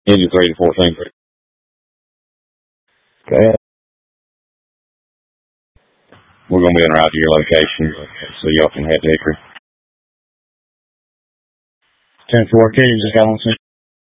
Engine 3 to 14. Go ahead. We're going to be en route to your location, so y'all can head to Hickory. 10-4, can you just got on